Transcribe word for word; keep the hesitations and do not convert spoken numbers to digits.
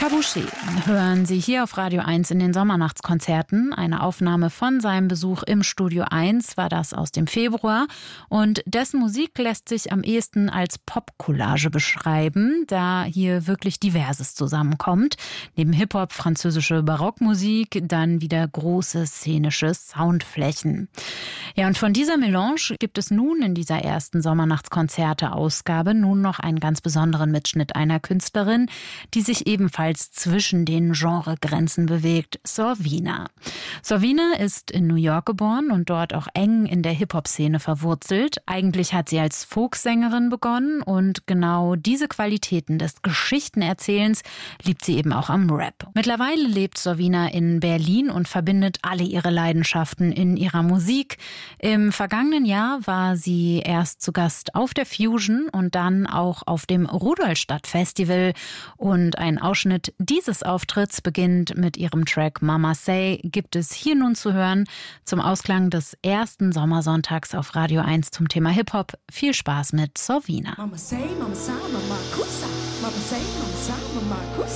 Cabouchet hören Sie hier auf Radio eins in den Sommernachtskonzerten. Eine Aufnahme von seinem Besuch im Studio eins war das aus dem Februar. Und dessen Musik lässt sich am ehesten als Pop-Collage beschreiben, da hier wirklich Diverses zusammenkommt. Neben Hip-Hop, französische Barockmusik, dann wieder große szenische Soundflächen. Ja, und von dieser Melange gibt es nun in dieser ersten Sommernachtskonzerte-Ausgabe nun noch einen ganz besonderen Mitschnitt einer Künstlerin, die sich ebenfalls zwischen den Genregrenzen bewegt, Sorvina. Sorvina ist in New York geboren und dort auch eng in der Hip-Hop-Szene verwurzelt. Eigentlich hat sie als Folksängerin begonnen und genau diese Qualitäten des Geschichtenerzählens liebt sie eben auch am Rap. Mittlerweile lebt Sorvina in Berlin und verbindet alle ihre Leidenschaften in ihrer Musik. Im vergangenen Jahr war sie erst zu Gast auf der Fusion und dann auch auf dem Rudolstadt-Festival. Und ein Ausschnitt dieses Auftritts beginnt mit ihrem Track Mama Say, gibt es hier nun zu hören zum Ausklang des ersten Sommersonntags auf Radio eins zum Thema Hip-Hop. Viel Spaß mit Sorvina. Mama say, mama sa, mama kusa. Mama say, mama sa, mama kusa.